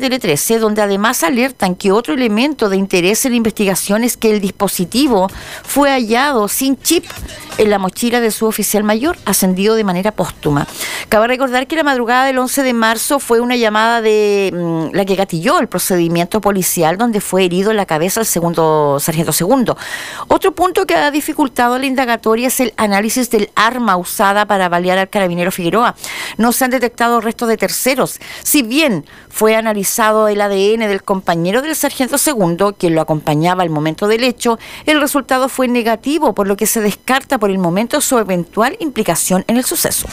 Tele 13, donde además alertan que otro elemento de interés en la investigación es que el dispositivo fue hallado sin chip en la mochila de su oficial mayor, ascendido de manera póstuma. Cabe recordar que la madrugada del 11 de marzo fue una llamada de la que gatilló el procedimiento policial, donde fue herido en la cabeza el sargento segundo. Otro punto que ha dificultado la indagatoria es el análisis del arma usada para balear al carabinero Figueroa. No se han detectado restos de terceros. Si bien fue analizado el ADN del compañero del sargento segundo, quien lo acompañaba al momento del hecho, el resultado fue negativo, por lo que se descarta por el momento su eventual implicación en el suceso.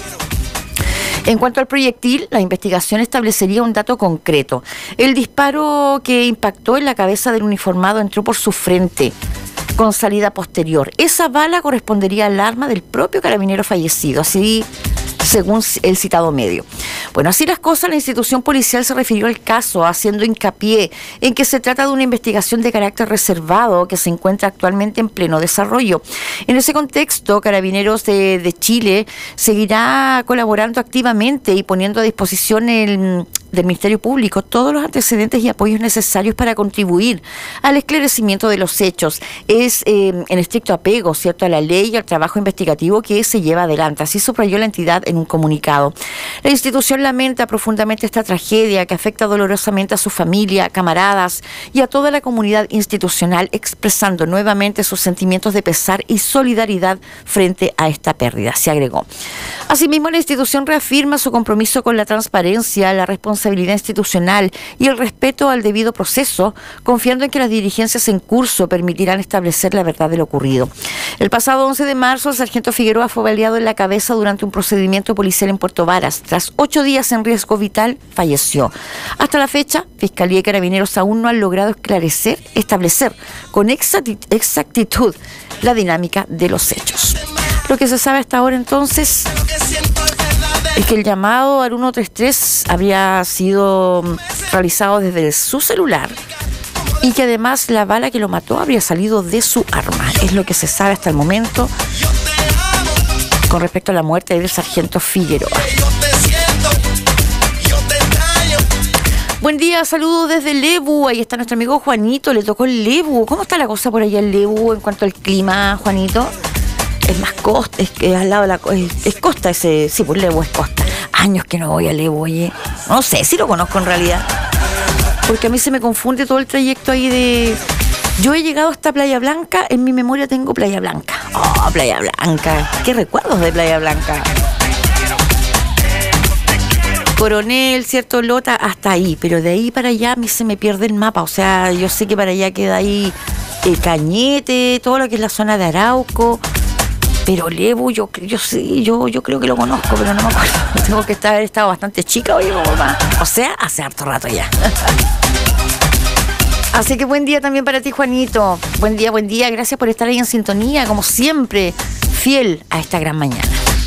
En cuanto al proyectil, la investigación establecería un dato concreto. El disparo que impactó en la cabeza del uniformado entró por su frente, con salida posterior. Esa bala correspondería al arma del propio carabinero fallecido, así según el citado medio. Bueno, así las cosas, la institución policial se refirió al caso, haciendo hincapié en que se trata de una investigación de carácter reservado que se encuentra actualmente en pleno desarrollo. En ese contexto, Carabineros de Chile seguirá colaborando activamente y poniendo a disposición del Ministerio Público todos los antecedentes y apoyos necesarios para contribuir al esclarecimiento de los hechos. Es en estricto apego, ¿cierto?, a la ley y al trabajo investigativo que se lleva adelante. Así subrayó la entidad en un comunicado. La institución lamenta profundamente esta tragedia que afecta dolorosamente a su familia, camaradas y a toda la comunidad institucional, expresando nuevamente sus sentimientos de pesar y solidaridad frente a esta pérdida, se agregó. Asimismo, la institución reafirma su compromiso con la transparencia, la responsabilidad institucional y el respeto al debido proceso, confiando en que las diligencias en curso permitirán establecer la verdad de lo ocurrido. El pasado 11 de marzo, el sargento Figueroa fue baleado en la cabeza durante un procedimiento policial en Puerto Varas. Tras 8 días en riesgo vital, falleció. Hasta la fecha, Fiscalía y Carabineros aún no han logrado establecer con exactitud la dinámica de los hechos. Lo que se sabe hasta ahora, entonces, es que el llamado al 133 habría sido realizado desde su celular y que además la bala que lo mató habría salido de su arma. Es lo que se sabe hasta el momento con respecto a la muerte del sargento Figueroa. Buen día, saludos desde Lebu. Ahí está nuestro amigo Juanito, le tocó el Lebu. ¿Cómo está la cosa por allá en Lebu en cuanto al clima, Juanito? Es más costa, es que al lado de la es costa ese, sí, pues Lebu es costa. Años que no voy a Lebu, oye. No sé si lo conozco en realidad, porque a mí se me confunde todo el trayecto ahí de... Yo he llegado hasta Playa Blanca, en mi memoria tengo Playa Blanca. Oh, Playa Blanca, qué recuerdos de Playa Blanca. Coronel, cierto, Lota, hasta ahí, pero de ahí para allá a mí se me pierde el mapa. O sea, yo sé que para allá queda ahí Cañete, todo lo que es la zona de Arauco. Pero Lebu, yo creo que lo conozco, pero no me acuerdo. Tengo que haber estado bastante chica, oye, mamá. O sea, hace harto rato ya. Así que buen día también para ti, Juanito. Buen día. Gracias por estar ahí en sintonía, como siempre, fiel a esta gran mañana.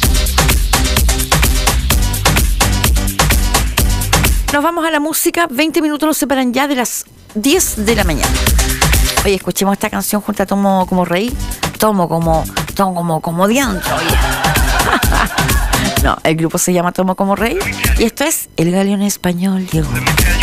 Nos vamos a la música. 20 minutos nos separan ya de las 10 de la mañana. Oye, escuchemos esta canción junto a Tomo como Rey. Tomo como diantro, oye. No, el grupo se llama Tomo como Rey. Y esto es El Galeón Español llegó.